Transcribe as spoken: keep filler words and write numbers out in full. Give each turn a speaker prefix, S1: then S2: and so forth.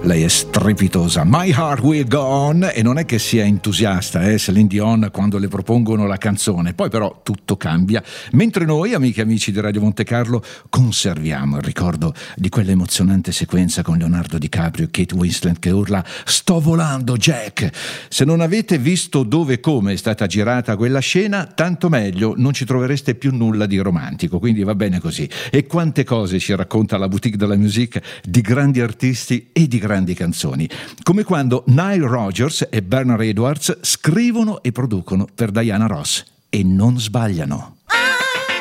S1: Lei è strepitosa. My Heart Will Go On, e non è che sia entusiasta, eh, Celine Dion, quando le propongono la canzone. Poi però tutto cambia, mentre noi, amiche e amici di Radio Monte Carlo, conserviamo il ricordo di quella emozionante sequenza con Leonardo DiCaprio e Kate Winslet che urla "Sto volando, Jack!". Se non avete visto dove e come è stata girata quella scena, tanto meglio, non ci trovereste più nulla di romantico, quindi va bene così. E quante cose ci racconta la Boutique de la Musique di grandi artisti e di grandi canzoni, come quando Nile Rodgers e Bernard Edwards scrivono e producono per Diana Ross, e non sbagliano.